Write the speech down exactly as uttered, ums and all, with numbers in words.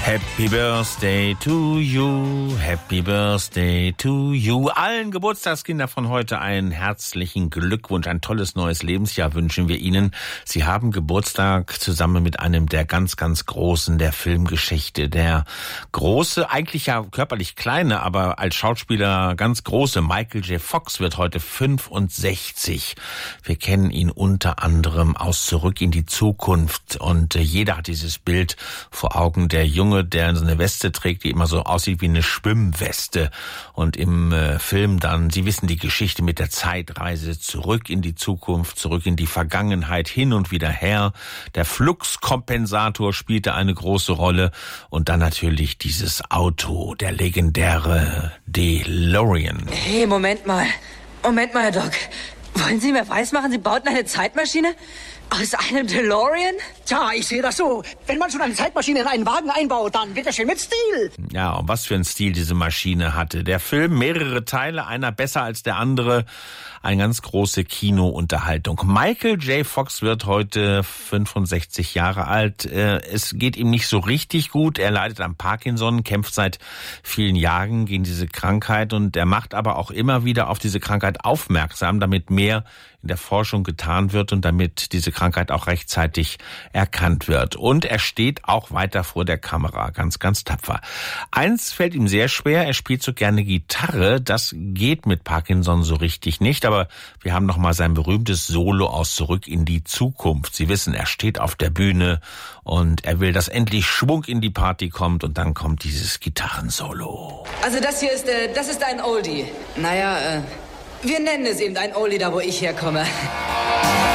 Happy Birthday to you, Happy Birthday to you. Allen Geburtstagskindern von heute einen herzlichen Glückwunsch, ein tolles neues Lebensjahr wünschen wir Ihnen. Sie haben Geburtstag zusammen mit einem der ganz, ganz Großen der Filmgeschichte. Der große, eigentlich ja körperlich kleine, aber als Schauspieler ganz große Michael J. Fox wird heute fünfundsechzig. Wir kennen ihn unter anderem aus Zurück in die Zukunft und jeder hat dieses Bild vor Augen, der Junge, der so eine Weste trägt, die immer so aussieht wie eine Schwimmweste. Und im äh, Film dann, Sie wissen die Geschichte mit der Zeitreise zurück in die Zukunft, zurück in die Vergangenheit, hin und wieder her. Der Fluxkompensator spielte eine große Rolle. Und dann natürlich dieses Auto, der legendäre DeLorean. Hey, Moment mal. Moment mal, Herr Doc. Wollen Sie mir weismachen, Sie bauten eine Zeitmaschine? Aus einem DeLorean? Tja, ich sehe das so. Wenn man schon eine Zeitmaschine in einen Wagen einbaut, dann bitte schön mit Stil. Ja, und was für ein Stil diese Maschine hatte. Der Film, mehrere Teile, einer besser als der andere. Eine ganz große Kinounterhaltung. Michael J. Fox wird heute fünfundsechzig Jahre alt. Es geht ihm nicht so richtig gut. Er leidet an Parkinson, kämpft seit vielen Jahren gegen diese Krankheit und er macht aber auch immer wieder auf diese Krankheit aufmerksam, damit mehr in der Forschung getan wird und damit diese Krankheit auch rechtzeitig erkannt wird. Und er steht auch weiter vor der Kamera, ganz, ganz tapfer. Eins fällt ihm sehr schwer, er spielt so gerne Gitarre. Das geht mit Parkinson so richtig nicht, aber wir haben noch mal sein berühmtes Solo aus Zurück in die Zukunft. Sie wissen, er steht auf der Bühne und er will, dass endlich Schwung in die Party kommt und dann kommt dieses Gitarrensolo. Also das hier ist, äh, das ist ein Oldie. Naja, äh, wir nennen es eben ein Oldie, da wo ich herkomme.